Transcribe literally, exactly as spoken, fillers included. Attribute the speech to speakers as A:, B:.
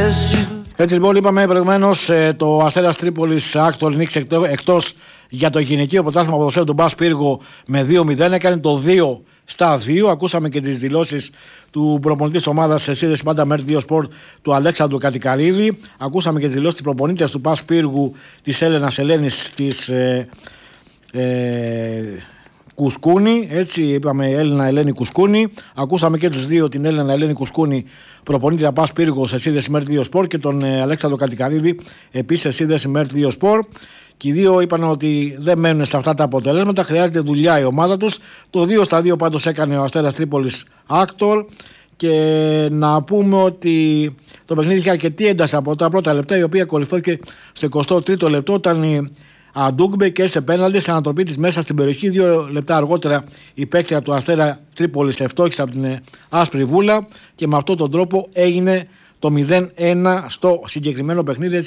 A: Έτσι λοιπόν είπαμε προηγουμένως, το Αστέρας Τρίπολης Άκτορ νίκησε εκτός για το γυναικείο πρωτάθλημα ποδοσφαίρου του Μπας Πύργο με δύο μηδέν, έκανε το δύο στα δύο. Ακούσαμε και τις δηλώσεις του προπονητή της ομάδας σε σύνδεση πάντα με δύο Sport του Αλέξανδρου Κατικαρίδη. Ακούσαμε και τις δηλώσεις της προπονήτριας του Μπας Πύργου της Έλενας Ελένης της ε, ε, Κουσκούνη, έτσι είπαμε Έλληνα Ελένη Κουσκούνη. Ακούσαμε και τους δύο, την Έλληνα Ελένη Κουσκούνη, προπονήτρια Πας Πύργο σε σύνδεση με δύο Sport, και τον ε, Αλέξανδρο Κατικαρίδη επίσης σε σύνδεση με δύο Sport. Και οι δύο είπαν ότι δεν μένουν σε αυτά τα αποτελέσματα, χρειάζεται δουλειά η ομάδα τους. Το δύο στα δύο πάντως έκανε ο Αστέρας Τρίπολης Άκτορ. Και να πούμε ότι το παιχνίδι είχε αρκετή ένταση από τα πρώτα λεπτά, η οποία κορυφώθηκε στο εικοστό τρίτο λεπτό όταν η Αντούγκμπε και σε πέναλτι σε ανατροπή της μέσα στην περιοχή. Δύο λεπτά αργότερα η παίκτρια του Αστέρα Τρίπολης ευτόχησε από την άσπρη βούλα και με αυτόν τον τρόπο έγινε το μηδέν ένα στο συγκεκριμένο παιχνίδι.